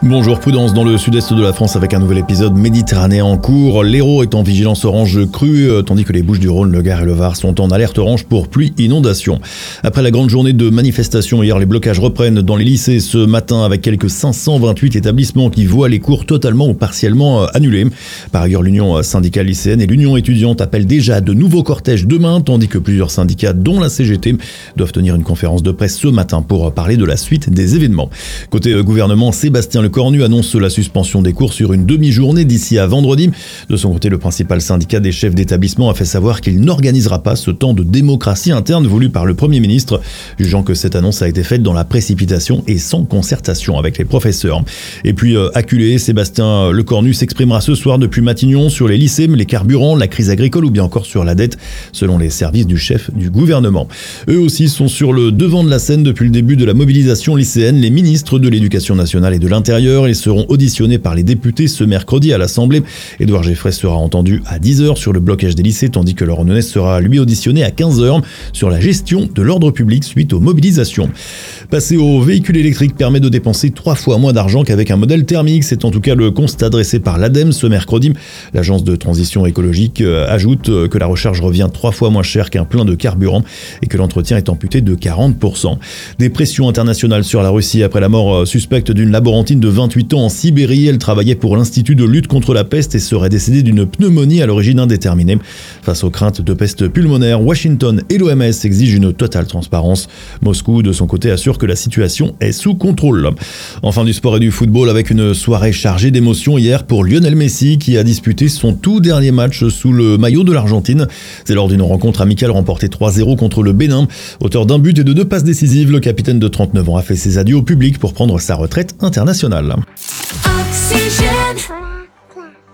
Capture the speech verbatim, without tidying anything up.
Bonjour, prudence dans le sud-est de la France avec un nouvel épisode méditerranéen en cours. L'Hérault est en vigilance orange crue, tandis que les Bouches-du-Rhône, le Gard et le Var sont en alerte orange pour pluie inondation. Après la grande journée de manifestation hier, les blocages reprennent dans les lycées ce matin avec quelques cinq cent vingt-huit établissements qui voient les cours totalement ou partiellement annulés. Par ailleurs, l'Union syndicale lycéenne et l'Union étudiante appellent déjà de nouveaux cortèges demain, tandis que plusieurs syndicats, dont la C G T, doivent tenir une conférence de presse ce matin pour parler de la suite des événements. Côté gouvernement, Sébastien Lecornu annonce la suspension des cours sur une demi-journée d'ici à vendredi. De son côté, le principal syndicat des chefs d'établissement a fait savoir qu'il n'organisera pas ce temps de démocratie interne voulu par le Premier ministre, jugeant que cette annonce a été faite dans la précipitation et sans concertation avec les professeurs. Et puis, euh, acculé, Sébastien Lecornu s'exprimera ce soir depuis Matignon sur les lycées, les carburants, la crise agricole ou bien encore sur la dette, selon les services du chef du gouvernement. Eux aussi sont sur le devant de la scène depuis le début de la mobilisation lycéenne. Les ministres de l'Éducation nationale et de l'Intérieur, ils seront auditionnés par les députés ce mercredi à l'Assemblée. Édouard Geffray sera entendu à dix heures sur le blocage des lycées, tandis que Laurent Nunez sera lui auditionné à quinze heures sur la gestion de l'ordre public suite aux mobilisations. Passer au véhicule électrique permet de dépenser trois fois moins d'argent qu'avec un modèle thermique. C'est en tout cas le constat dressé par l'ADEME ce mercredi. L'agence de transition écologique ajoute que la recharge revient trois fois moins cher qu'un plein de carburant et que l'entretien est amputé de quarante pour cent. Des pressions internationales sur la Russie après la mort suspecte d'une laborantine de vingt-huit ans en Sibérie. Elle travaillait pour l'Institut de lutte contre la peste et serait décédée d'une pneumonie à l'origine indéterminée. Face aux craintes de peste pulmonaire, Washington et l'O M S exigent une totale transparence. Moscou, de son côté, assure que la situation est sous contrôle. Enfin, du sport et du football avec une soirée chargée d'émotions hier pour Lionel Messi qui a disputé son tout dernier match sous le maillot de l'Argentine. C'est lors d'une rencontre amicale remportée trois zéro contre le Bénin. Auteur d'un but et de deux passes décisives, le capitaine de trente-neuf ans a fait ses adieux au public pour prendre sa retraite internationale. Oxygène.